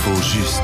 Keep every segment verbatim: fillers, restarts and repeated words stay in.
L'info juste.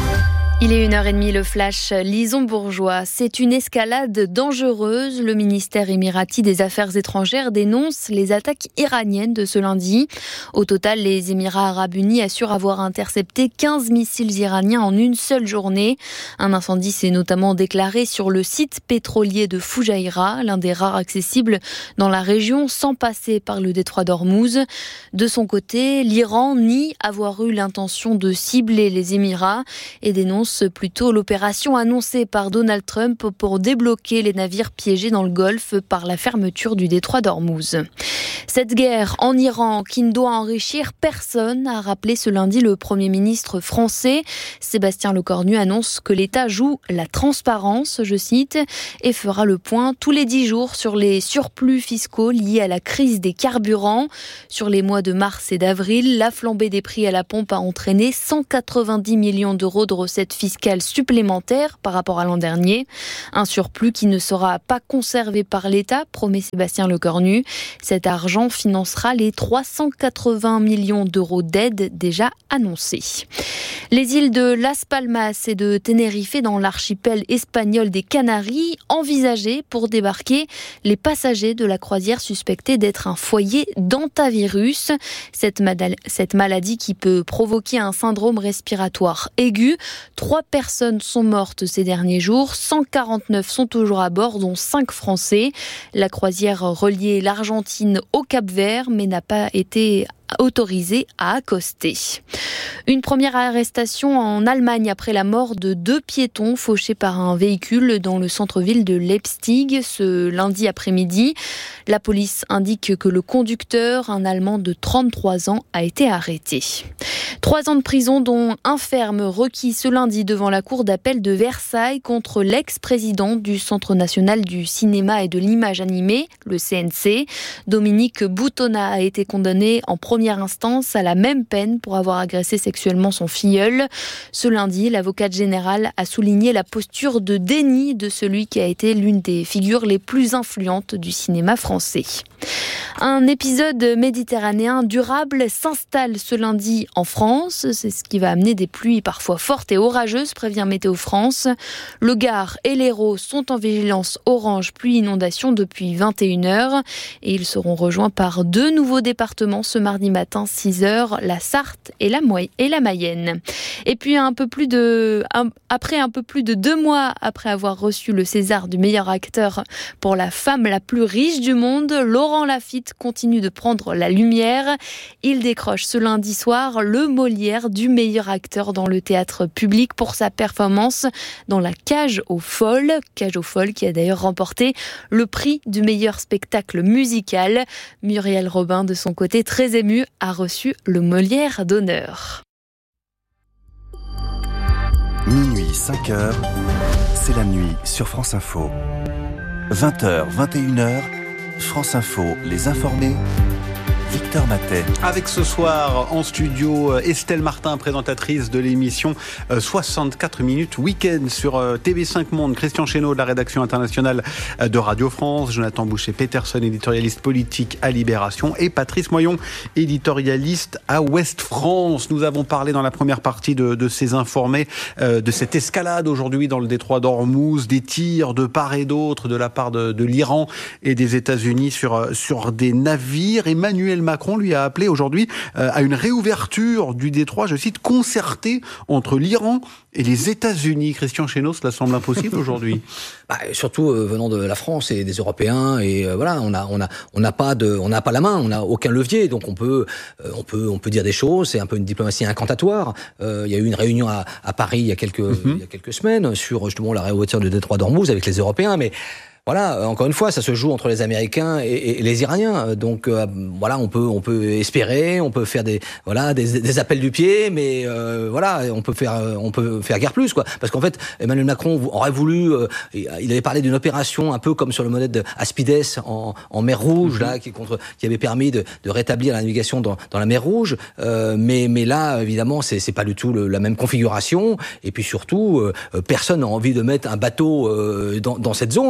Il est une heure trente, le flash Lison Bourgeois. C'est une escalade dangereuse. Le ministère émirati des Affaires étrangères dénonce les attaques iraniennes de ce lundi. Au total, les Émirats arabes unis assurent avoir intercepté quinze missiles iraniens en une seule journée. Un incendie s'est notamment déclaré sur le site pétrolier de Fujairah, l'un des rares accessibles dans la région sans passer par le détroit d'Ormuz. De son côté, l'Iran nie avoir eu l'intention de cibler les Émirats et dénonce plutôt l'opération annoncée par Donald Trump pour débloquer les navires piégés dans le Golfe par la fermeture du détroit d'Ormuz. Cette guerre en Iran qui ne doit enrichir personne, a rappelé ce lundi le Premier ministre français. Sébastien Lecornu annonce que l'État joue la transparence, je cite, et fera le point tous les dix jours sur les surplus fiscaux liés à la crise des carburants. Sur les mois de mars et d'avril, la flambée des prix à la pompe a entraîné cent quatre-vingt-dix millions d'euros de recettes fiscales supplémentaires par rapport à l'an dernier. Un surplus qui ne sera pas conservé par l'État, promet Sébastien Lecornu. Cet argent financera les trois cent quatre-vingts millions d'euros d'aide déjà annoncés. Les îles de Las Palmas et de Tenerife dans l'archipel espagnol des Canaries envisagées pour débarquer les passagers de la croisière suspectés d'être un foyer d'hantavirus. Cette, mal- cette maladie qui peut provoquer un syndrome respiratoire aigu. Trois personnes sont mortes ces derniers jours, cent quarante-neuf sont toujours à bord, dont cinq Français. La croisière reliait l'Argentine au Cap-Vert, mais n'a pas été autorisé à accoster. Une première arrestation en Allemagne après la mort de deux piétons fauchés par un véhicule dans le centre-ville de Leipzig ce lundi après-midi. La police indique que le conducteur, un Allemand de trente-trois ans, a été arrêté. Trois ans de prison dont un ferme requis ce lundi devant la cour d'appel de Versailles contre l'ex-président du Centre national du cinéma et de l'image animée, le C N C. Dominique Boutonnat a été condamné en première instance à la même peine pour avoir agressé sexuellement son filleul. Ce lundi, l'avocate générale a souligné la posture de déni de celui qui a été l'une des figures les plus influentes du cinéma français. Un épisode méditerranéen durable s'installe ce lundi en France. C'est ce qui va amener des pluies parfois fortes et orageuses, prévient Météo France. Le Gard et l'Hérault sont en vigilance orange pluie-inondation depuis vingt et une heures. Et ils seront rejoints par deux nouveaux départements ce mardi matin, six heures, la Sarthe et la, Moy- et la Mayenne. Et puis un peu plus de, un, après un peu plus de deux mois après avoir reçu le César du meilleur acteur pour la femme la plus riche du monde, Laurent Lafitte continue de prendre la lumière. Il décroche ce lundi soir le Molière du meilleur acteur dans le théâtre public pour sa performance dans La Cage aux Folles. Cage aux Folles qui a d'ailleurs remporté le prix du meilleur spectacle musical. Muriel Robin, de son côté très émue, a reçu le Molière d'honneur. Minuit, cinq heures, c'est la nuit sur France Info. vingt heures, vingt et une heures, France Info, les informés, Victor Matet. Avec ce soir en studio Estelle Martin, présentatrice de l'émission soixante-quatre minutes week-end sur T V cinq Monde, Christian Chesneau de la rédaction internationale de Radio France, Jonathan Boucher-Peterson, éditorialiste politique à Libération, et Patrice Moyon, éditorialiste à Ouest France. Nous avons parlé dans la première partie de, de ces informés, euh, de cette escalade aujourd'hui dans le détroit d'Ormuz, des tirs de part et d'autre de la part de, de l'Iran et des États-Unis sur, sur des navires. Emmanuel Macron lui a appelé aujourd'hui euh, à une réouverture du détroit, je cite, concertée entre l'Iran et les États-Unis. Christian Chesneau, cela semble impossible aujourd'hui. Bah, surtout euh, venant de la France et des Européens, et euh, voilà, on a on a on n'a pas de on n'a pas la main, on n'a aucun levier, donc on peut euh, on peut on peut dire des choses. C'est un peu une diplomatie incantatoire. Euh, il y a eu une réunion à, à Paris il y a quelques mm-hmm. il y a quelques semaines sur justement la réouverture du détroit d'Ormuz avec les Européens, mais voilà, encore une fois, ça se joue entre les Américains et, et les Iraniens. Donc euh, voilà, on peut on peut espérer, on peut faire des voilà des, des appels du pied, mais euh, voilà, on peut faire on peut faire guère plus quoi. Parce qu'en fait, Emmanuel Macron aurait voulu, euh, il avait parlé d'une opération un peu comme sur le modèle de Aspides en, en mer Rouge, mm-hmm. là, qui contre qui avait permis de, de rétablir la navigation dans, dans la mer Rouge. Euh, mais mais là, évidemment, c'est c'est pas du tout le, la même configuration. Et puis surtout, euh, personne n'a envie de mettre un bateau euh, dans, dans cette zone parce que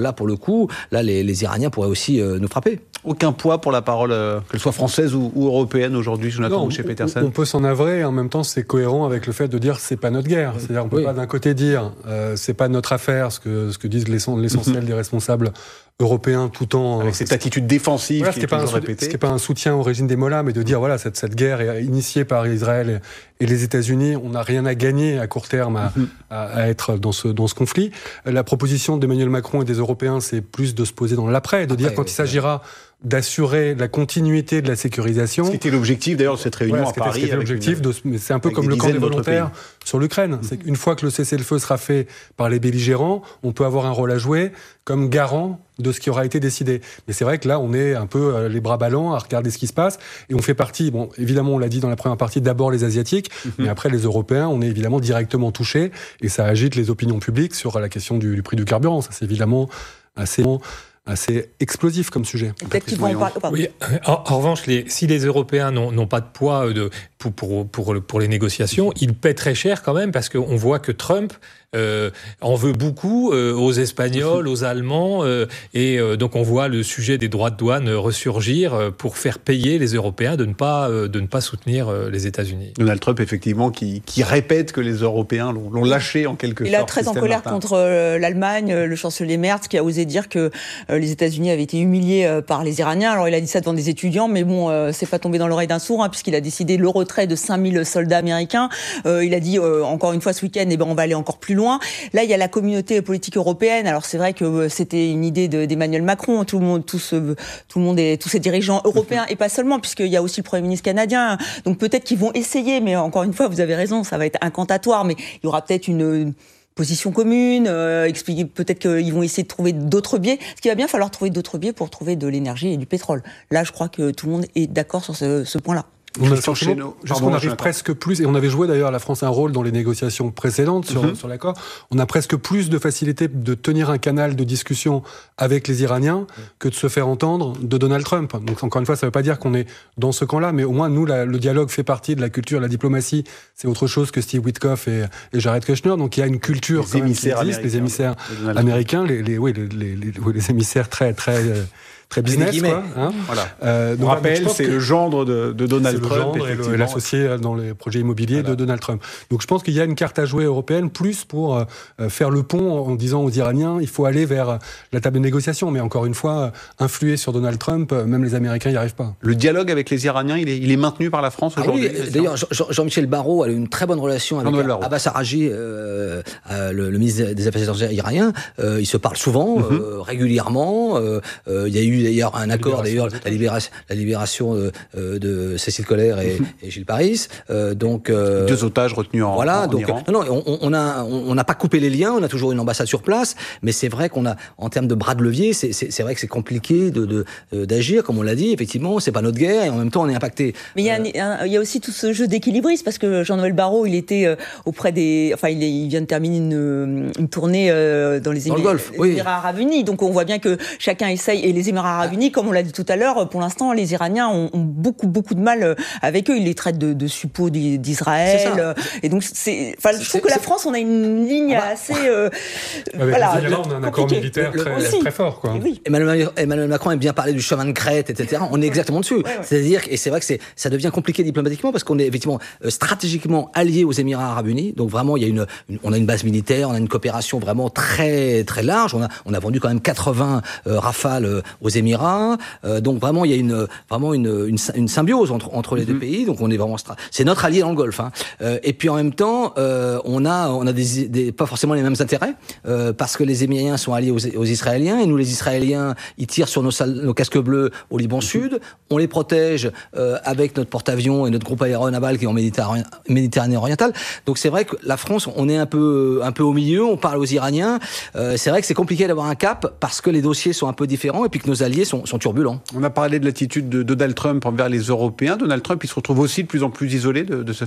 là, pour le coup, là, les, les Iraniens pourraient aussi euh, nous frapper. Aucun poids pour la parole, euh, qu'elle soit française ou, ou européenne aujourd'hui, Jonathan Boucher-Petersen. On peut s'en navrer, et en même temps, c'est cohérent avec le fait de dire c'est pas notre guerre. C'est-à-dire, on peut oui. pas d'un côté dire euh, c'est pas notre affaire, ce que ce que disent l'essentiel mm-hmm. des responsables européens, tout en avec cette attitude défensive voilà, qui est, est toujours répétée. Ce qui n'est pas un soutien au régime des Mollahs, mais de dire voilà cette cette guerre est initiée par Israël et, et les États-Unis, on n'a rien à gagner à court terme à, mm-hmm. à, à être dans ce dans ce conflit. La proposition d'Emmanuel Macron et des Européens, c'est plus de se poser dans l'après, de dire Après, quand oui, il s'agira d'assurer la continuité de la sécurisation. Ce qui était l'objectif d'ailleurs de cette réunion voilà, à Paris. C'était l'objectif, de, mais c'est un peu comme le camp des volontaires sur l'Ukraine. Mmh. C'est qu'une fois que le cessez-le-feu sera fait par les belligérants, on peut avoir un rôle à jouer comme garant de ce qui aura été décidé. Mais c'est vrai que là, on est un peu euh, les bras ballants à regarder ce qui se passe. Et on fait partie, bon, évidemment, on l'a dit dans la première partie, d'abord les Asiatiques, mmh. mais après les Européens, on est évidemment directement touchés. Et ça agite les opinions publiques sur la question du, du prix du carburant. Ça, c'est évidemment assez... assez explosif comme sujet. Peut-être qu'ils vont en parler. Oui, en, en revanche, les, si les Européens n'ont, n'ont pas de poids de, pour, pour, pour, pour les négociations, ils paient très cher quand même, parce qu'on voit que Trump euh, en veut beaucoup euh, aux Espagnols, aux Allemands, euh, et euh, donc on voit le sujet des droits de douane ressurgir euh, pour faire payer les Européens de ne pas, euh, de ne pas soutenir euh, les États-Unis. Donald Trump, effectivement, qui, qui répète que les Européens l'ont, l'ont lâché en quelque sorte. Il est très en colère Martin. contre euh, l'Allemagne, le chancelier Merz, qui a osé dire que euh, les États-Unis avaient été humiliés euh, par les Iraniens. Alors il a dit ça devant des étudiants, mais bon, euh, c'est pas tombé dans l'oreille d'un sourd, hein, puisqu'il a décidé le retrait de cinq mille soldats américains. Euh, il a dit euh, encore une fois ce week-end, eh ben on va aller encore plus loin. Là, il y a la communauté politique européenne. Alors c'est vrai que euh, c'était une idée de, d'Emmanuel Macron. Tout le monde, tout, ce, tout le monde, est, tous ces dirigeants européens, et pas seulement, puisqu'il y a aussi le Premier ministre canadien. Donc peut-être qu'ils vont essayer, mais encore une fois, vous avez raison, ça va être incantatoire. Mais il y aura peut-être une, une position commune, euh, expliquer peut-être qu'ils vont essayer de trouver d'autres biais. Ce qu'il va bien falloir trouver d'autres biais pour trouver de l'énergie et du pétrole. Là, je crois que tout le monde est d'accord sur ce, ce point-là. On a juste qu'on arrive presque plus, et on avait joué d'ailleurs la France un rôle dans les négociations précédentes sur, mm-hmm. sur l'accord, on a presque plus de facilité de tenir un canal de discussion avec les Iraniens mm. que de se faire entendre de Donald Trump. Donc encore une fois, ça ne veut pas dire qu'on est dans ce camp-là, mais au moins nous, la, le dialogue fait partie de la culture, la diplomatie, c'est autre chose que Steve Witkoff et, et Jared Kushner, donc il y a une culture quand même qui existe, les émissaires américains, les, les, oui, les, les, les, oui, les émissaires très... très très business, quoi. Hein voilà. Euh, donc, on rappelle, c'est que le gendre de, de Donald c'est Trump. Le gendre et l'associé dans les projets immobiliers voilà. de Donald Trump. Donc je pense qu'il y a une carte à jouer européenne, plus pour euh, faire le pont en disant aux Iraniens, il faut aller vers la table de négociation. Mais encore une fois, influer sur Donald Trump, même les Américains n'y arrivent pas. Le dialogue avec les Iraniens, il est, il est maintenu par la France aujourd'hui. Ah oui, d'ailleurs, Jean, Jean-Michel Barrot a une très bonne relation avec Abbas Araghchi, euh, euh, le, le ministre des Affaires étrangères iranien. Euh, ils se parlent souvent, mm-hmm. euh, régulièrement. Euh, euh, il y a eu d'ailleurs un accord, d'ailleurs, la libération, la libération de, de Cécile Collère et, et Gilles Paris. Euh, donc euh, deux otages retenus en, voilà, en donc, Iran. Non, non, on, on a, on n'a pas coupé les liens. On a toujours une ambassade sur place, mais c'est vrai qu'on a, en termes de bras de levier, c'est, c'est, c'est vrai que c'est compliqué de, de, de d'agir, comme on l'a dit. Effectivement, c'est pas notre guerre, et en même temps, on est impacté. Mais il y a, euh, un, il y a aussi tout ce jeu d'équilibriste, parce que Jean-Noël Barrot, il était euh, auprès des, enfin, il, est, il vient de terminer une, une tournée euh, dans les, Émi- dans le Golfe, les oui. Émirats Arabes Unis. Donc on voit bien que chacun essaye, et les Émirats Arabes Unis, comme on l'a dit tout à l'heure, pour l'instant, les Iraniens ont, ont beaucoup, beaucoup de mal avec eux. Ils les traitent de, de suppôts d'Israël. Et donc, c'est, enfin, je trouve que la France, on a une ligne ah bah, assez, euh, avec voilà, les Iraniens, on a un accord militaire le, très, aussi. très fort, quoi. Oui. Emmanuel, Emmanuel Macron aime bien parler du chemin de crête, et cetera. On est exactement dessus. Ouais, ouais. C'est-à-dire, et c'est vrai que c'est, ça devient compliqué diplomatiquement parce qu'on est effectivement euh, stratégiquement alliés aux Émirats Arabes Unis. Donc vraiment, il y a une, une, on a une base militaire, on a une coopération vraiment très, très large. On a, on a vendu quand même quatre-vingts euh, Rafales euh, aux Émirats. Euh, donc vraiment, il y a une, vraiment une, une, une symbiose entre, entre les mm-hmm. deux pays. Donc on est vraiment, stra- c'est notre allié dans le Golfe. Hein. Euh, et puis en même temps, euh, on a, on a des, des, pas forcément les mêmes intérêts euh, parce que les Émiriens sont alliés aux, aux Israéliens et nous, les Israéliens, ils tirent sur nos, sal- nos casques bleus au Liban mm-hmm. Sud. On les protège euh, avec notre porte-avions et notre groupe aéronaval qui est en Méditerranée, Méditerranée orientale. Donc c'est vrai que la France, on est un peu, un peu au milieu. On parle aux Iraniens. Euh, c'est vrai que c'est compliqué d'avoir un cap parce que les dossiers sont un peu différents et puis que nos alliés sont, sont turbulents. On a parlé de l'attitude de Donald Trump envers les Européens. Donald Trump, il se retrouve aussi de plus en plus isolé de, de ce fait ?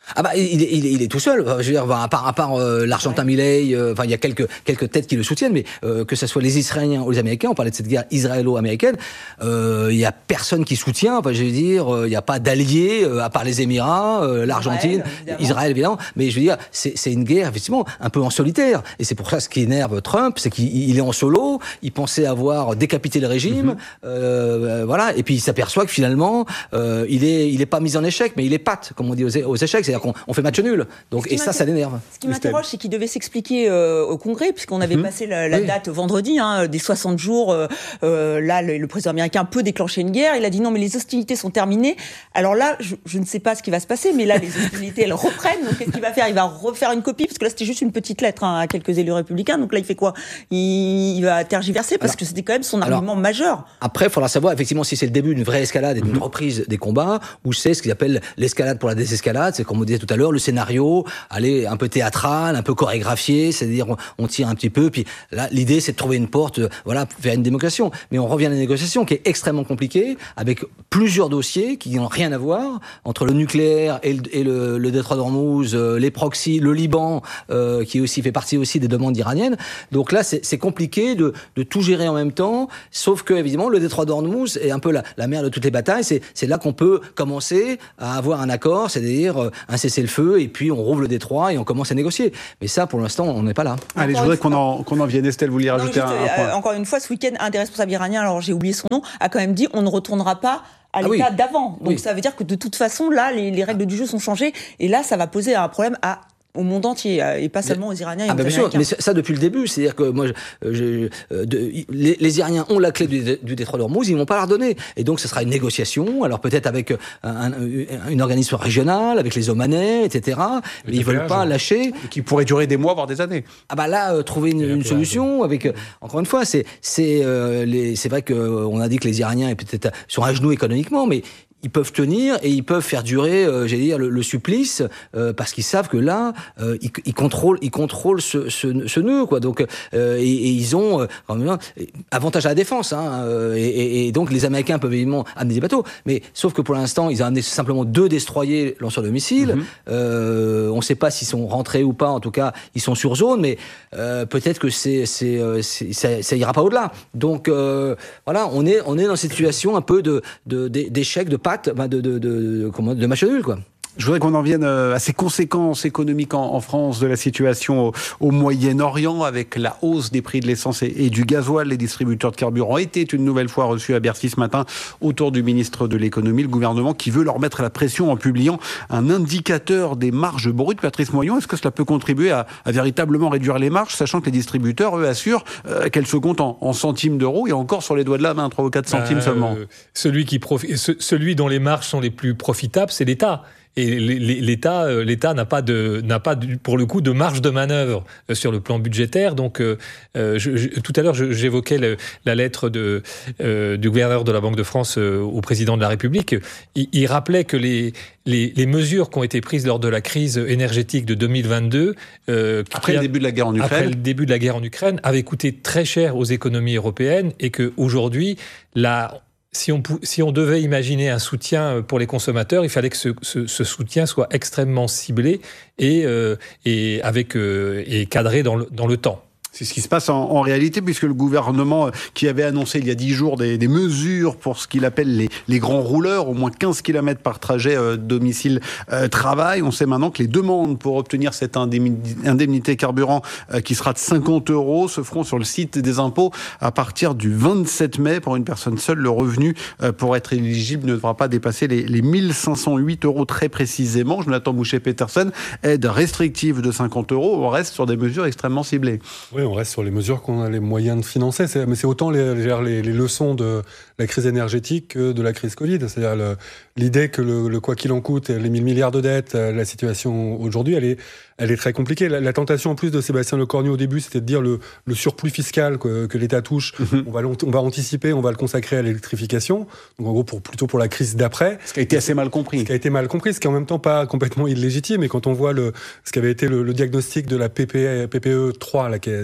Ah bah il est, il est, il est tout seul. Je veux dire, à part, à part euh, l'Argentin Milei, euh, enfin il y a quelques quelques têtes qui le soutiennent, mais euh, que ce soit les Israéliens ou les Américains, on parlait de cette guerre israélo-américaine, euh, il y a personne qui soutient. Enfin, je veux dire, euh, il n'y a pas d'alliés euh, à part les Émirats, euh, l'Argentine, Israël évidemment. Israël évidemment. Mais je veux dire, c'est, c'est une guerre effectivement un peu en solitaire. Et c'est pour ça ce qui énerve Trump, c'est qu'il il est en solo. Il pensait avoir décapité le régime, mm-hmm. euh, voilà. Et puis il s'aperçoit que finalement, euh, il est il est pas mis en échec, mais il est pâte, comme on dit aux, aux échecs. C'est-à-dire qu'on on fait match nul. Donc, et ça, ça l'énerve. Ce qui m'interroge, c'est qu'il devait s'expliquer euh, au Congrès, puisqu'on avait mmh. passé la, la oui. date vendredi, hein, des soixante jours. Euh, euh, là, le, le président américain peut déclencher une guerre. Il a dit non, mais les hostilités sont terminées. Alors là, je, je ne sais pas ce qui va se passer, mais là, les hostilités, elles reprennent. Donc, qu'est-ce qu'il va faire? Il va refaire une copie, parce que là, c'était juste une petite lettre hein, à quelques élus républicains. Donc là, il fait quoi? il, il va tergiverser, parce alors, que c'était quand même son argument alors, majeur. Après, il faudra savoir, effectivement, si c'est le début d'une vraie escalade et d'une mmh. reprise des combats, ou c'est ce qu'ils appellent l'escalade pour la désescalade. C'est comme on disait tout à l'heure, le scénario, aller un peu théâtral, un peu chorégraphié, c'est-à-dire on, on tire un petit peu, puis là l'idée c'est de trouver une porte, euh, voilà, vers une négociation. Mais on revient à la négociation qui est extrêmement compliquée, avec plusieurs dossiers qui n'ont rien à voir entre le nucléaire et le, et le, le détroit d'Ormuz, euh, les proxys, le Liban, euh, qui aussi fait partie aussi des demandes iraniennes. Donc là c'est, c'est compliqué de, de tout gérer en même temps, sauf que évidemment le détroit d'Ormuz est un peu la, la mère de toutes les batailles. C'est, c'est là qu'on peut commencer à avoir un accord, c'est-à-dire euh, un cessez-le-feu, et puis on rouvre le détroit et on commence à négocier. Mais ça, pour l'instant, on n'est pas là. Allez, encore je voudrais qu'on en, qu'on en vienne. Estelle, vous vouliez rajouter non, juste, un, un point. Euh, encore une fois, ce week-end, un des responsables iraniens, alors j'ai oublié son nom, a quand même dit on ne retournera pas à l'état ah oui. d'avant. Donc oui. ça veut dire que de toute façon, là, les, les règles du jeu sont changées. Et là, ça va poser un problème à au monde entier, et pas seulement aux Iraniens et ah aux bah Américains. Sûr, mais ça depuis le début, c'est-à-dire que moi, je, je, de, les, les Iraniens ont la clé du, du détroit d'Ormuz, ils vont pas la redonner, et donc ce sera une négociation. Alors peut-être avec un, un, un organisme régional, avec les Omanais, et cetera. Mais ils veulent pas lâcher. Qui pourrait durer des mois, voire des années. Ah bah là, euh, trouver une, une solution avec. Euh, encore une fois, c'est c'est euh, les, c'est vrai que euh, on a dit que les Iraniens est peut-être sur un genou économiquement, mais ils peuvent tenir et ils peuvent faire durer, euh, j'allais dire, le, le supplice, euh, parce qu'ils savent que là, euh, ils, ils contrôlent, ils contrôlent ce, ce, ce nœud, quoi. Donc, euh, et, et ils ont euh, quand même, avantage à la défense, hein. Euh, et, et donc les Américains peuvent évidemment amener des bateaux, mais sauf que pour l'instant, ils ont amené simplement deux destroyers lanceurs de missiles. Mm-hmm. Euh, on ne sait pas s'ils sont rentrés ou pas. En tout cas, ils sont sur zone, mais euh, peut-être que c'est, c'est, c'est, ça, ça ira pas au-delà. Donc euh, voilà, on est, on est dans cette situation un peu de, de, d'échec, de pas de, de, de, de, comment, de match nul, quoi. Je voudrais qu'on en vienne à ces conséquences économiques en, en France de la situation au, au Moyen-Orient, avec la hausse des prix de l'essence et, et du gasoil. Les distributeurs de carburant étaient une nouvelle fois reçus à Bercy ce matin autour du ministre de l'économie, le gouvernement qui veut leur mettre la pression en publiant un indicateur des marges brutes. Patrice Moyon, est-ce que cela peut contribuer à, à véritablement réduire les marges, sachant que les distributeurs, eux, assurent euh, qu'elles se comptent en, en centimes d'euros et encore sur les doigts de la main, trois ou quatre centimes euh, seulement. Celui, qui profi- ce, celui dont les marges sont les plus profitables, c'est l'État. Et l'État, l'État n'a pas de, n'a pas de, pour le coup, de marge de manœuvre sur le plan budgétaire. Donc, euh, je, je, tout à l'heure, je, j'évoquais le, la lettre de, euh, du gouverneur de la Banque de France euh, au président de la République. Il, il rappelait que les, les, les mesures qui ont été prises lors de la crise énergétique de deux mille vingt-deux, euh, après a, le début de la guerre en Ukraine, après le début de la guerre en Ukraine, avaient coûté très cher aux économies européennes, et que aujourd'hui, la Si on, si on devait imaginer un soutien pour les consommateurs, il fallait que ce, ce, ce soutien soit extrêmement ciblé et, euh, et, avec, euh, et cadré dans le, dans le temps. C'est ce qui se passe en, en réalité, puisque le gouvernement qui avait annoncé il y a dix jours des, des mesures pour ce qu'il appelle les, les grands rouleurs, au moins quinze kilomètres par trajet euh, domicile-travail, euh, on sait maintenant que les demandes pour obtenir cette indemnité carburant euh, qui sera de cinquante euros se feront sur le site des impôts à partir du vingt-sept mai. Pour une personne seule, le revenu euh, pour être éligible ne devra pas dépasser les, les mille cinq cent huit euros très précisément. Jonathan Boucher-Peterson, aide restrictive de cinquante euros, on reste sur des mesures extrêmement ciblées. Oui, on reste sur les mesures qu'on a les moyens de financer. C'est, mais c'est autant les, les, les leçons de la crise énergétique que de la crise Covid. C'est-à-dire le, l'idée que le, le quoi qu'il en coûte, les mille milliards de dettes, la situation aujourd'hui, elle est, elle est très compliquée. La, la tentation en plus de Sébastien Lecornu au début, c'était de dire le, le surplus fiscal que, que l'État touche, mm-hmm. on, va, on va anticiper, on va le consacrer à l'électrification. Donc en gros, pour, plutôt pour la crise d'après. Ce qui a été assez mal compris. Ce qui a été mal compris, ce qui est en même temps pas complètement illégitime. Et quand on voit le, ce qui avait été le, le diagnostic de la P P E, P P E trois, là, qui est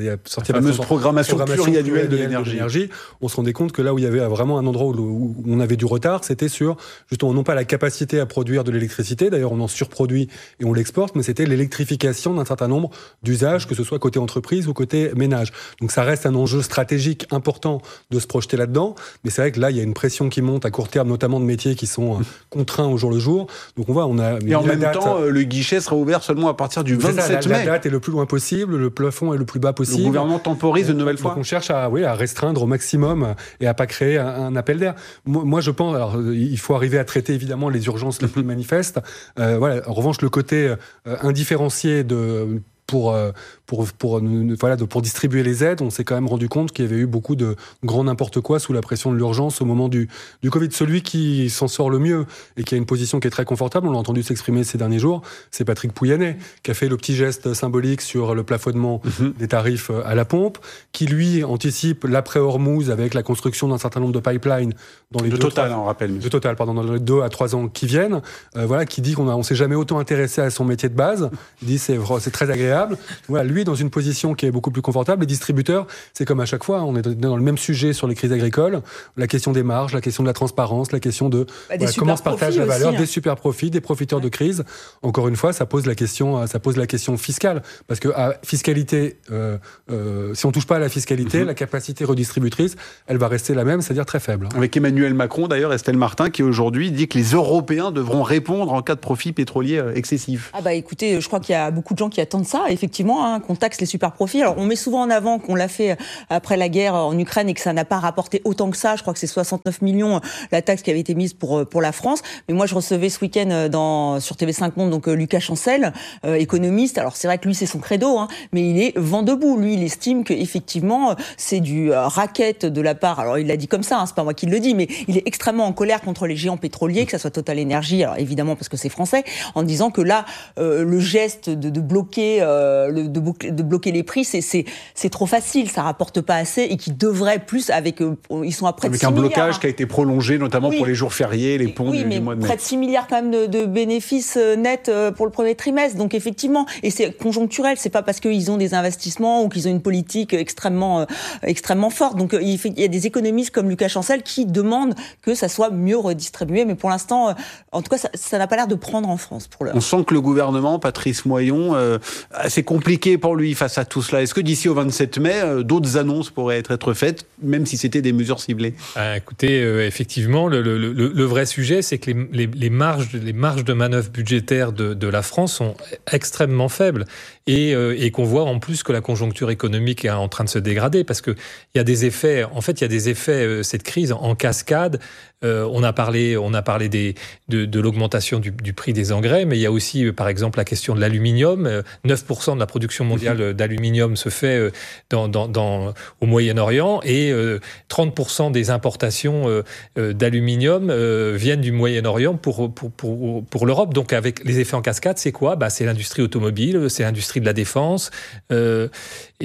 a sorti la fameuse programmation, programmation pluriannuelle de l'énergie. l'énergie. On se rendait compte que là où il y avait vraiment un endroit où, où on avait du retard, c'était sur justement non pas la capacité à produire de l'électricité, d'ailleurs on en surproduit et on l'exporte, mais c'était l'électrification d'un certain nombre d'usages, que ce soit côté entreprise ou côté ménage. Donc ça reste un enjeu stratégique important de se projeter là-dedans, mais c'est vrai que là il y a une pression qui monte à court terme, notamment de métiers qui sont contraints au jour le jour. Donc on voit, on a. Et en même date, temps, le guichet sera ouvert seulement à partir du vingt-sept mai. La date est le plus loin possible, le plafond est le plus bas possible. Le gouvernement temporise une nouvelle fois. Donc on cherche à, oui, à restreindre au maximum et à pas créer un, un appel d'air. Moi, moi, je pense, alors il faut arriver à traiter évidemment les urgences les plus manifestes. Euh, voilà. En revanche, le côté euh, indifférencié de Pour, pour, pour, voilà, pour distribuer les aides, on s'est quand même rendu compte qu'il y avait eu beaucoup de grand n'importe quoi sous la pression de l'urgence au moment du, du Covid. Celui qui s'en sort le mieux et qui a une position qui est très confortable, on l'a entendu s'exprimer ces derniers jours, c'est Patrick Pouyanné, qui a fait le petit geste symbolique sur le plafonnement mmh. des tarifs à la pompe, qui lui anticipe l'après-Hormuz avec la construction d'un certain nombre de pipelines dans les de deux, Total, trois, on rappelle. De Total, pardon, dans les deux à trois ans qui viennent, euh, voilà, qui dit qu'on a, on s'est jamais autant intéressé à son métier de base. Il dit c'est, c'est très agréable. Voilà, lui dans une position qui est beaucoup plus confortable. Les distributeurs, c'est comme à chaque fois, on est dans le même sujet sur les crises agricoles, la question des marges, la question de la transparence, la question de bah, voilà, comment se partage la valeur, aussi, hein. des super profits, des profiteurs ouais. de crise. Encore une fois, ça pose la question, ça pose la question fiscale, parce que à fiscalité, euh, euh, si on touche pas à la fiscalité, mm-hmm. la capacité redistributrice, elle va rester la même, c'est-à-dire très faible. Avec Emmanuel Macron, d'ailleurs, Estelle Martin, qui aujourd'hui dit que les Européens devront répondre en cas de profit pétrolier excessif. Ah bah écoutez, je crois qu'il y a beaucoup de gens qui attendent ça. Effectivement, hein, qu'on taxe les super profits. Alors, on met souvent en avant qu'on l'a fait après la guerre en Ukraine et que ça n'a pas rapporté autant que ça. Je crois que c'est soixante-neuf millions la taxe qui avait été mise pour pour la France. Mais moi, je recevais ce week-end dans sur T V cinq Monde donc Lucas Chancel, euh, économiste. Alors, c'est vrai que lui, c'est son credo, hein, mais il est vent debout. Lui, il estime que effectivement, c'est du euh, racket de la part. Alors, il l'a dit comme ça. Hein, c'est pas moi qui le dis, mais il est extrêmement en colère contre les géants pétroliers, que ça soit Total Energy. Alors, évidemment, parce que c'est français, en disant que là, euh, le geste de, de bloquer euh, le, de de bloquer les prix, c'est, c'est, c'est trop facile, ça rapporte pas assez et qui devrait plus avec, euh, ils sont à près de six milliards. Avec un blocage hein. qui a été prolongé, notamment oui. pour les jours fériés, les ponts oui, du, du mois de mai. Près de six milliards quand même de, de bénéfices nets pour le premier trimestre. Donc effectivement, et c'est conjoncturel, c'est pas parce qu'ils ont des investissements ou qu'ils ont une politique extrêmement, euh, extrêmement forte. Donc il, fait, il y a des économistes comme Lucas Chancel qui demandent que ça soit mieux redistribué, mais pour l'instant, euh, en tout cas, ça, ça n'a pas l'air de prendre en France. Pour l'heure. On sent que le gouvernement, Patrice Moyon, euh, c'est compliqué pour lui face à tout cela. Est-ce que d'ici au vingt-sept mai, euh, d'autres annonces pourraient être, être faites, même si c'était des mesures ciblées ? ah, Écoutez, euh, effectivement, le, le, le, le vrai sujet, c'est que les, les, les, marges, les marges de manœuvre budgétaires de, de la France sont extrêmement faibles et, euh, et qu'on voit en plus que la conjoncture économique est en train de se dégrader parce qu'il y a des effets, en fait, il y a des effets, euh, cette crise en cascade. Euh, on a parlé, on a parlé des, de, de l'augmentation du, du prix des engrais, mais il y a aussi, euh, par exemple, la question de l'aluminium. Euh, neuf pour cent de la production mondiale d'aluminium se fait euh, dans, dans, dans, au Moyen-Orient et euh, trente pour cent des importations euh, euh, d'aluminium euh, viennent du Moyen-Orient pour, pour, pour, pour l'Europe. Donc, avec les effets en cascade, c'est quoi ? Bah, c'est l'industrie automobile, c'est l'industrie de la défense. Euh, et,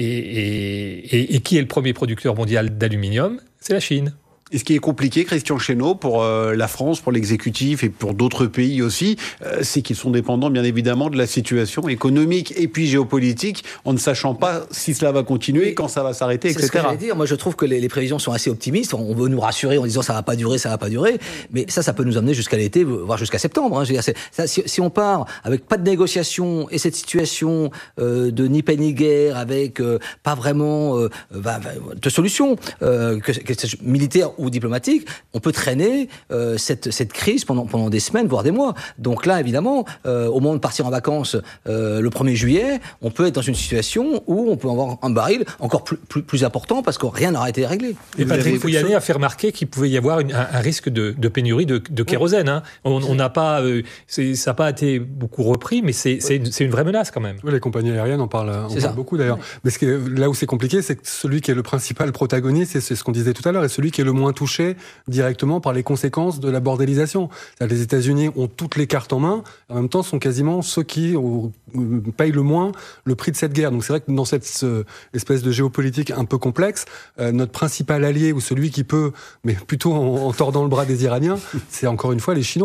et, et, et qui est le premier producteur mondial d'aluminium ? C'est la Chine. Et ce qui est compliqué, Christian Chesneau, pour euh, la France, pour l'exécutif et pour d'autres pays aussi, euh, c'est qu'ils sont dépendants, bien évidemment, de la situation économique et puis géopolitique, en ne sachant pas si cela va continuer, quand ça va s'arrêter, c'est et cetera. C'est ce que j'allais dire. Moi, je trouve que les, les prévisions sont assez optimistes. On veut nous rassurer en disant ça va pas durer, ça va pas durer. Mais ça, ça peut nous amener jusqu'à l'été, voire jusqu'à septembre. Hein. Je veux dire, c'est, ça, si, si on part avec pas de négociation et cette situation euh, de ni paix ni guerre, avec euh, pas vraiment euh, bah, de solution, euh, que, que militaire ou diplomatique, on peut traîner euh, cette, cette crise pendant, pendant des semaines, voire des mois. Donc là, évidemment, euh, au moment de partir en vacances euh, le premier juillet, on peut être dans une situation où on peut avoir un baril encore plus, plus, plus important parce que rien n'aura été réglé. Et Patrick Pouyanné a fait remarquer qu'il pouvait y avoir une, un, un risque de, de pénurie de, de kérosène. Hein. On n'a pas, euh, c'est, ça n'a pas été beaucoup repris, mais c'est, c'est, une, c'est une vraie menace quand même. Oui, les compagnies aériennes en parlent, en parlent beaucoup d'ailleurs. Mais ce qui est, là où c'est compliqué, c'est que celui qui est le principal protagoniste, c'est, c'est ce qu'on disait tout à l'heure, et celui qui est le moins touché directement par les conséquences de la bordélisation. C'est-à-dire, les États-Unis ont toutes les cartes en main, en même temps sont quasiment ceux qui ont, payent le moins le prix de cette guerre. Donc c'est vrai que dans cette euh, espèce de géopolitique un peu complexe, euh, notre principal allié, ou celui qui peut, mais plutôt en, en tordant le bras des Iraniens, c'est encore une fois les Chinois.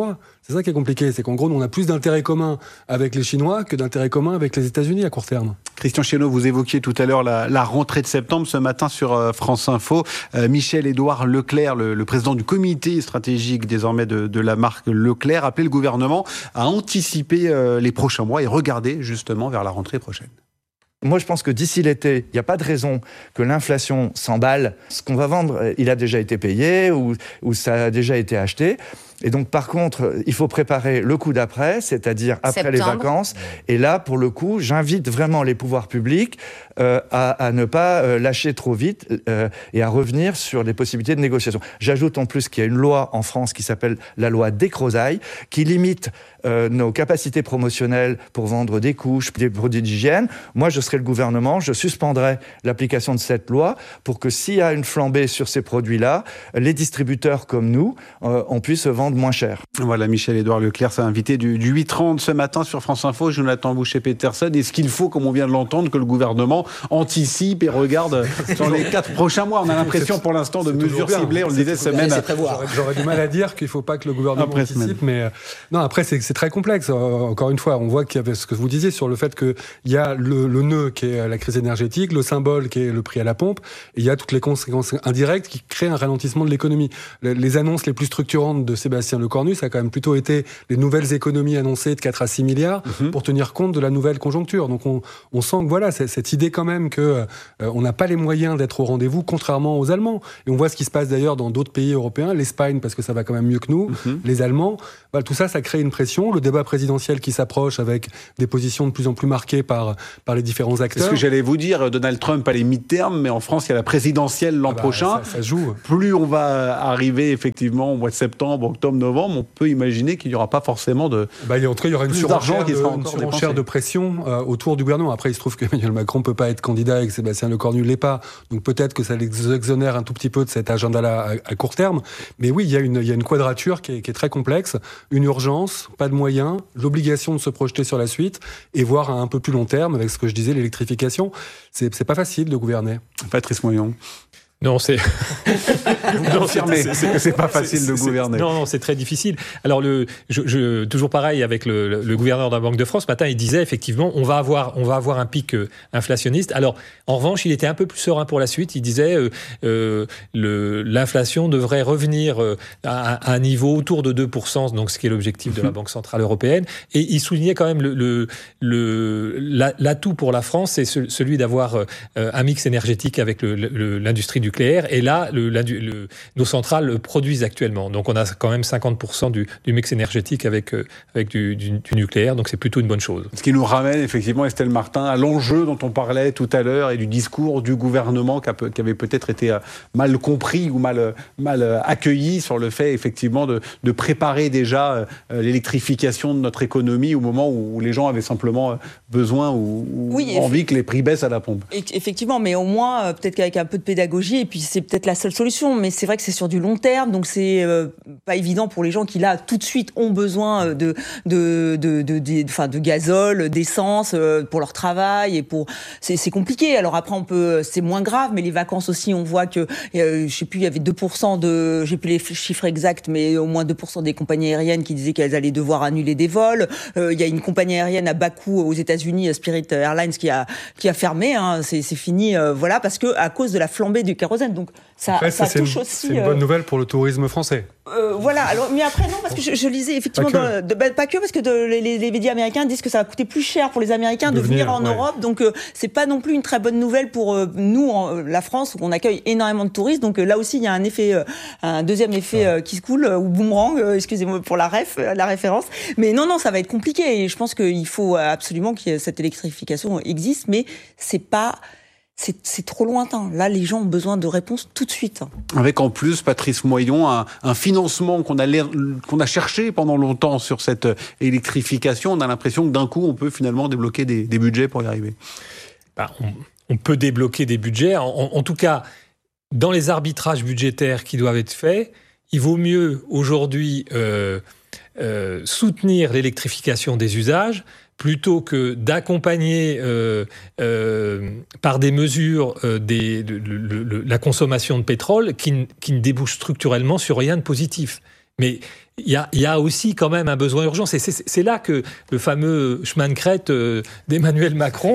C'est ça qui est compliqué, c'est qu'en gros, on a plus d'intérêts communs avec les Chinois que d'intérêts communs avec les États-Unis à court terme. Christian Chénaud, vous évoquiez tout à l'heure la, la rentrée de septembre ce matin sur euh, France Info. Euh, Michel-Édouard Leclerc, le, le président du comité stratégique désormais de, de la marque Leclerc, appelait le gouvernement à anticiper euh, les prochains mois et regarder justement vers la rentrée prochaine. Moi, je pense que d'ici l'été, il n'y a pas de raison que l'inflation s'emballe. Ce qu'on va vendre, il a déjà été payé ou, ou ça a déjà été acheté. Et donc, par contre, il faut préparer le coup d'après, c'est-à-dire après Septembre. les vacances. Et là, pour le coup, j'invite vraiment les pouvoirs publics euh, à, à ne pas euh, lâcher trop vite euh, et à revenir sur les possibilités de négociation. J'ajoute en plus qu'il y a une loi en France qui s'appelle la loi Descrozaille, qui limite euh, nos capacités promotionnelles pour vendre des couches, des produits d'hygiène. Moi, je serai le gouvernement, je suspendrai l'application de cette loi pour que s'il y a une flambée sur ces produits-là, les distributeurs comme nous, euh, on puisse vendre moins cher. Voilà, Michel-Édouard Leclerc s'est invité du, du huit trente ce matin sur France Info. Jonathan Boucher-Peterson, est-ce qu'il faut, comme on vient de l'entendre, que le gouvernement anticipe et regarde sur les quatre prochains mois? On a l'impression pour l'instant de mesures ciblées, on le disait semaine. J'aurais, j'aurais du mal à dire qu'il ne faut pas que le gouvernement après anticipe, semaine. mais euh, non, après c'est, c'est très complexe. Euh, encore une fois, on voit qu'il y avait ce que vous disiez sur le fait qu'il y a le, le nœud qui est la crise énergétique, le symbole qui est le prix à la pompe, et il y a toutes les conséquences indirectes qui créent un ralentissement de l'économie. Les, les annonces les plus structurantes de Sébastien Lecornu, ça a quand même plutôt été les nouvelles économies annoncées de quatre à six milliards mmh. pour tenir compte de la nouvelle conjoncture. Donc on, on sent que voilà, c'est, cette idée quand même que euh, on n'a pas les moyens d'être au rendez-vous, contrairement aux Allemands. Et on voit ce qui se passe d'ailleurs dans d'autres pays européens, l'Espagne parce que ça va quand même mieux que nous, mmh. les Allemands. Voilà, tout ça, ça crée une pression. Le débat présidentiel qui s'approche avec des positions de plus en plus marquées par, par les différents acteurs. C'est ce que j'allais vous dire, Donald Trump a les mi-termes, mais en France, il y a la présidentielle l'an ah bah, prochain. Ça, ça joue. Plus on va arriver effectivement au mois de septembre, octobre, novembre, on peut imaginer qu'il n'y aura pas forcément de bah, en tout cas, il y aura une plus surenchère d'argent qui sera de, encore une surenchère de pression euh, autour du gouvernement. Après, il se trouve qu'Emmanuel Macron ne peut pas être candidat et que Sébastien Lecornu ne l'est pas. Donc peut-être que ça les exonère un tout petit peu de cet agenda-là à, à court terme. Mais oui, il y a une, il y a une quadrature qui est, qui est très complexe. Une urgence, pas de moyens, l'obligation de se projeter sur la suite et voir à un peu plus long terme, avec ce que je disais, l'électrification. C'est, c'est pas facile de gouverner. Patrice Moyon. Non, c'est. Vous confirmez que c'est, c'est pas facile c'est, de c'est, gouverner. Non, non, c'est très difficile. Alors, le, je, je, toujours pareil avec le, le, le gouverneur de la Banque de France, ce matin, il disait effectivement, on va avoir, on va avoir un pic euh, inflationniste. Alors, en revanche, il était un peu plus serein pour la suite. Il disait, euh, euh, le, l'inflation devrait revenir euh, à, à un niveau autour de deux pour cent, donc ce qui est l'objectif de la Banque centrale européenne. Et il soulignait quand même le, le, le la, l'atout pour la France, c'est ce, celui d'avoir euh, un mix énergétique avec le, le, l'industrie du nucléaire, et là, le, le, le, nos centrales produisent actuellement. Donc, on a quand même cinquante pour cent du, du mix énergétique avec, euh, avec du, du, du nucléaire, donc c'est plutôt une bonne chose. Ce qui nous ramène, effectivement, Estelle Martin, à l'enjeu dont on parlait tout à l'heure et du discours du gouvernement qui, a, qui avait peut-être été mal compris ou mal, mal accueilli sur le fait, effectivement, de, de préparer déjà l'électrification de notre économie au moment où les gens avaient simplement besoin ou, ou oui, envie que les prix baissent à la pompe. Effectivement, mais au moins, peut-être qu'avec un peu de pédagogie, et puis c'est peut-être la seule solution, mais c'est vrai que c'est sur du long terme, donc c'est euh, pas évident pour les gens qui là tout de suite ont besoin de de de de, de, enfin, de gazole, d'essence euh, pour leur travail et pour c'est, c'est compliqué. Alors après on peut, c'est moins grave, mais les vacances aussi, on voit que euh, je sais plus, il y avait deux pour cent de, j'ai plus les chiffres exacts, mais au moins deux pour cent des compagnies aériennes qui disaient qu'elles allaient devoir annuler des vols. Euh, il y a une compagnie aérienne à bas coût aux États-Unis, Spirit Airlines, qui a qui a fermé. Hein, c'est, c'est fini, euh, voilà, parce que à cause de la flambée du kérosène. Donc ça, après, ça, ça touche une, aussi. C'est une bonne euh, nouvelle pour le tourisme français. Euh, voilà. Alors, mais après non, parce que je, je lisais effectivement pas que, dans, de, bah, pas que parce que de, les, les médias américains disent que ça va coûter plus cher pour les Américains de, de venir, venir en ouais. Europe. Donc euh, c'est pas non plus une très bonne nouvelle pour euh, nous, en, la France, où on accueille énormément de touristes. Donc euh, là aussi, il y a un effet, euh, un deuxième effet euh, qui se coule euh, ou boomerang. Euh, excusez-moi pour la ref, euh, la référence. Mais non, non, ça va être compliqué. Et je pense qu'il faut absolument que cette électrification existe, mais c'est pas C'est, c'est trop lointain. Là, les gens ont besoin de réponses tout de suite. Avec en plus, Patrice Moyon, un, un financement qu'on a, qu'on a cherché pendant longtemps sur cette électrification. On a l'impression que d'un coup, on peut finalement débloquer des, des budgets pour y arriver. Bah, on, on peut débloquer des budgets. En, en, en tout cas, dans les arbitrages budgétaires qui doivent être faits, il vaut mieux aujourd'hui euh, euh, soutenir l'électrification des usages plutôt que d'accompagner euh, euh, par des mesures euh, des, de, de, de, de, la consommation de pétrole qui, qui ne débouche structurellement sur rien de positif. Mais il y a, y a aussi quand même un besoin urgent. C'est, c'est, c'est là que le fameux chemin de crête euh, d'Emmanuel Macron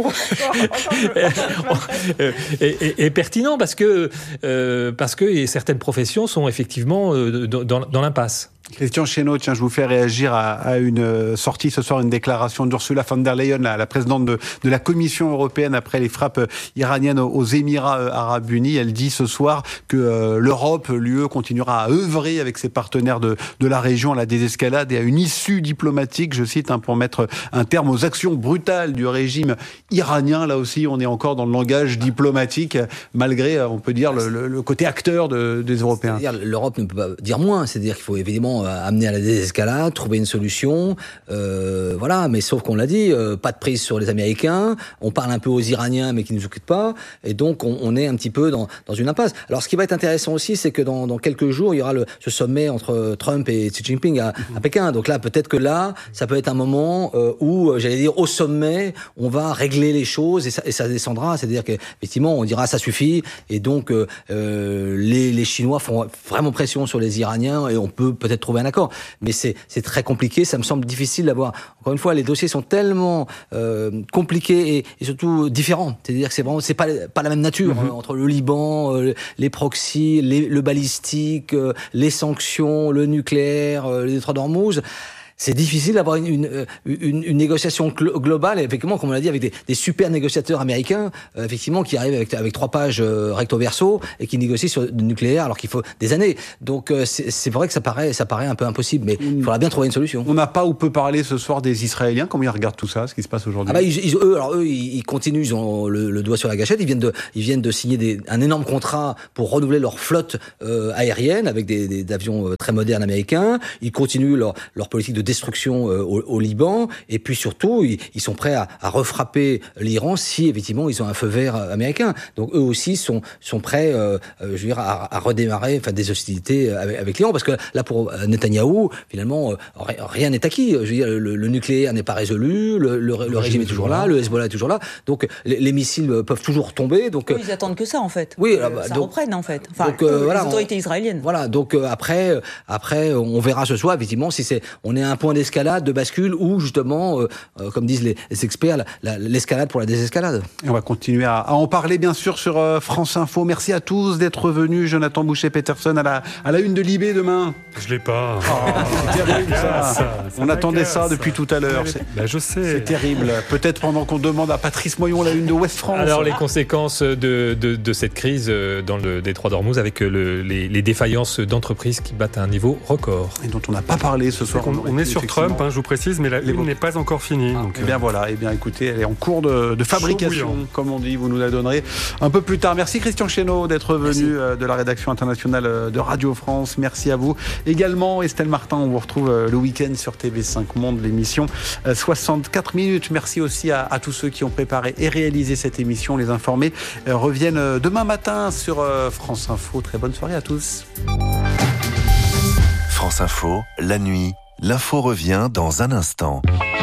est, est, est pertinent parce que, euh, parce que certaines professions sont effectivement euh, dans, dans l'impasse. Christian Chesneau, tiens, je vous fais réagir à, à une sortie ce soir, une déclaration d'Ursula von der Leyen, la, la présidente de, de la Commission européenne après les frappes iraniennes aux Émirats arabes unis. Elle dit ce soir que euh, l'Europe, l'U E, continuera à œuvrer avec ses partenaires de, de la région à la désescalade et à une issue diplomatique, je cite, hein, pour mettre un terme aux actions brutales du régime iranien. Là aussi, on est encore dans le langage diplomatique, malgré, on peut dire, le, le, le côté acteur de, des Européens. C'est-à-dire, l'Europe ne peut pas dire moins, c'est-à-dire qu'il faut évidemment amener à la désescalade, trouver une solution, euh, voilà, mais sauf qu'on l'a dit, euh, pas de prise sur les Américains, on parle un peu aux Iraniens mais qui ne nous occupent pas, et donc on, on est un petit peu dans, dans une impasse. Alors ce qui va être intéressant aussi, c'est que dans, dans quelques jours, il y aura le, ce sommet entre Trump et Xi Jinping à, à Pékin, donc là peut-être que là, ça peut être un moment euh, où, j'allais dire, au sommet, on va régler les choses et ça, et ça descendra, c'est-à-dire qu'effectivement, on dira ça suffit, et donc euh, les, les Chinois font vraiment pression sur les Iraniens et on peut peut-être trouver un accord, mais c'est, c'est très compliqué, ça me semble difficile d'avoir, encore une fois, les dossiers sont tellement euh, compliqués et, et surtout différents, c'est-à-dire que c'est vraiment, c'est pas, pas la même nature, mm-hmm. hein, entre le Liban, euh, les proxys, les, le balistique, euh, les sanctions, le nucléaire, euh, les détroits d'Ormuz. C'est difficile d'avoir une, une, une, une négociation glo- globale, et effectivement, comme on l'a dit, avec des, des super négociateurs américains, euh, effectivement, qui arrivent avec, avec trois pages euh, recto verso et qui négocient sur le nucléaire alors qu'il faut des années. Donc euh, c'est, c'est vrai que ça paraît, ça paraît un peu impossible, mais il faudra bien trouver une solution. On n'a pas ou peu parlé ce soir des Israéliens. Comment ils regardent tout ça, ce qui se passe aujourd'hui? Ah bah ils, ils, eux, alors eux, ils, ils continuent, ils ont le, le doigt sur la gâchette. Ils viennent de, ils viennent de signer des, un énorme contrat pour renouveler leur flotte euh, aérienne avec des, des avions euh, très modernes américains. Ils continuent leur, leur politique de destruction euh, au, au Liban, et puis surtout, ils, ils sont prêts à, à refrapper l'Iran si effectivement ils ont un feu vert américain. Donc eux aussi sont sont prêts, euh, je veux dire, à, à redémarrer, enfin, des hostilités avec, avec l'Iran, parce que là pour Netanyahou, finalement, euh, rien n'est acquis. Je veux dire, le, le nucléaire n'est pas résolu, le, le, le régime est toujours là, le Hezbollah est toujours là, donc les, les missiles peuvent toujours tomber. Donc oui, ils attendent que ça en fait. Oui, euh, bah, ça donc, reprenne en fait. Enfin, donc, euh, les voilà, autorités israéliennes. Voilà. Donc euh, après, après, on verra ce soir effectivement si c'est, on est à un point d'escalade, de bascule, ou justement, euh, euh, comme disent les, les experts, la, la, l'escalade pour la désescalade. Et on va continuer à, à en parler bien sûr sur euh, France Info. Merci à tous d'être venus. Jonathan Boucher-Peterson à la, à la une de Libé demain. Je l'ai pas. Oh, c'est terrible ça. ça, ça on attendait ça depuis tout à l'heure. C'est, ben, je sais. C'est terrible. Peut-être pendant qu'on demande à Patrice Moyon la une de Ouest France. Alors les conséquences de, de, de cette crise dans le détroit d'Ormuz, avec le, les, les défaillances d'entreprises qui battent à un niveau record. Et dont on n'a pas parlé ce soir. On, on est sur Trump, hein, je vous précise, mais la une n'est pas encore finie. Ah, donc, eh bien euh... voilà, eh bien écoutez, elle est en cours de, de fabrication, comme on dit, vous nous la donnerez un peu plus tard. Merci Christian Chesneau d'être venu euh, de la rédaction internationale de Radio France. Merci à vous. Également Estelle Martin, on vous retrouve euh, le week-end sur T V cinq Monde, l'émission euh, soixante-quatre minutes. Merci aussi à, à tous ceux qui ont préparé et réalisé cette émission. Les informés euh, reviennent euh, demain matin sur euh, France Info. Très bonne soirée à tous. France Info, la nuit, l'info revient dans un instant.